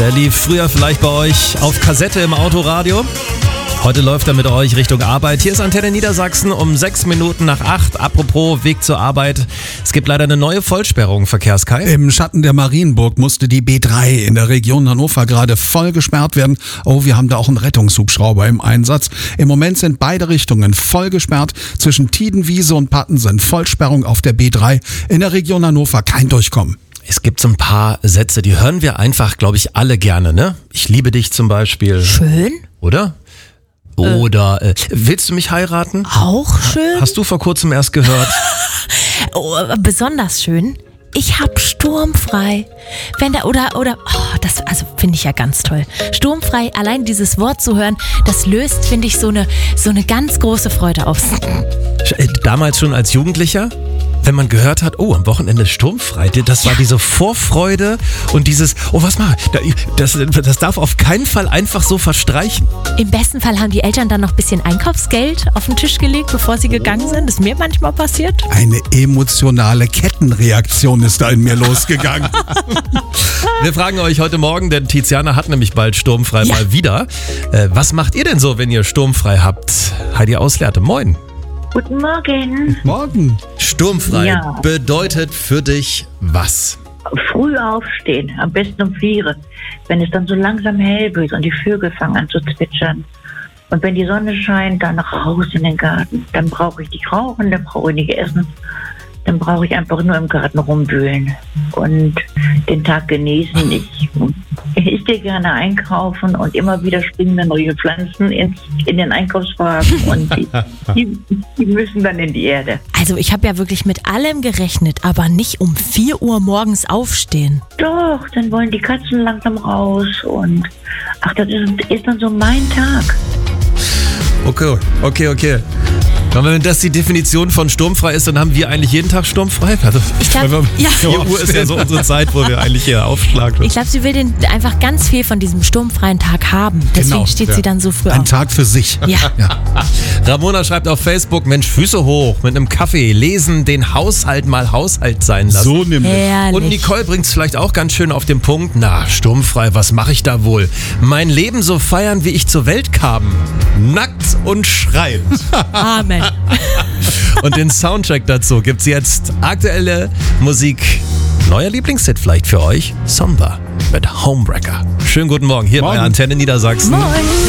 Der lief früher vielleicht bei euch auf Kassette im Autoradio. Heute läuft er mit euch Richtung Arbeit. Hier ist Antenne Niedersachsen um 6 Minuten nach 8. Apropos Weg zur Arbeit. Es gibt leider eine neue Vollsperrung, Verkehrskai. Im Schatten der Marienburg musste die B3 in der Region Hannover gerade voll gesperrt werden. Oh, wir haben da auch einen Rettungshubschrauber im Einsatz. Im Moment sind beide Richtungen voll gesperrt. Zwischen Tiedenwiese und Pattensen Vollsperrung auf der B3. In der Region Hannover kein Durchkommen. Es gibt so ein paar Sätze, die hören wir einfach, glaube ich, alle gerne, ne? Ich liebe dich zum Beispiel. Schön. Oder? Oder willst du mich heiraten? Auch schön. Hast du vor kurzem erst gehört? Besonders schön. Ich hab sturmfrei. Wenn da das finde ich ja ganz toll. Sturmfrei, allein dieses Wort zu hören, das löst, finde ich, so eine ganz große Freude aus. Damals schon als Jugendlicher, wenn man gehört hat, oh, am Wochenende ist sturmfrei, das war diese Vorfreude und dieses, oh, was mache ich? Das darf auf keinen Fall einfach so verstreichen. Im besten Fall haben die Eltern dann noch ein bisschen Einkaufsgeld auf den Tisch gelegt, bevor sie gegangen sind. Das ist mir manchmal passiert. Eine emotionale Kettenreaktion ist da in mir losgegangen. Wir fragen euch heute Morgen, denn Tiziana hat nämlich bald sturmfrei mal wieder. Was macht ihr denn so, wenn ihr sturmfrei habt? Heidi Ausleerte, moin. Guten Morgen. Morgen. Sturmfrei bedeutet für dich was? Früh aufstehen, am besten um 4, wenn es dann so langsam hell wird und die Vögel fangen an zu zwitschern. Und wenn die Sonne scheint, dann raus in den Garten. Dann brauche ich nicht rauchen, dann brauche ich nicht essen. Dann brauche ich einfach nur im Garten rumwühlen und den Tag genießen. Ich gehe gerne einkaufen und immer wieder springen dann neue Pflanzen in den Einkaufswagen und die müssen dann in die Erde. Also ich habe ja wirklich mit allem gerechnet, aber nicht um 4 Uhr morgens aufstehen. Doch, dann wollen die Katzen langsam raus und das ist dann so mein Tag. Okay. Wenn das die Definition von sturmfrei ist, dann haben wir eigentlich jeden Tag sturmfrei. Also, ich glaube, 4 Uhr ist ja so unsere Zeit, wo wir eigentlich hier aufschlagen. Ich glaube, sie will einfach ganz viel von diesem sturmfreien Tag haben. Deswegen steht sie dann so früh auf. Ein Tag für sich. Ja. Ramona schreibt auf Facebook, Mensch, Füße hoch, mit einem Kaffee, lesen, den Haushalt mal Haushalt sein lassen. So nämlich. Herrlich. Und Nicole bringt es vielleicht auch ganz schön auf den Punkt. Na, sturmfrei, was mache ich da wohl? Mein Leben so feiern, wie ich zur Welt kam. Nackt und schreiend. Amen. Und den Soundtrack dazu gibt's jetzt. Aktuelle Musik. Neuer Lieblingshit vielleicht für euch. Somber mit Homewrecker. Schönen guten Morgen hier bei Antenne Niedersachsen. Moin.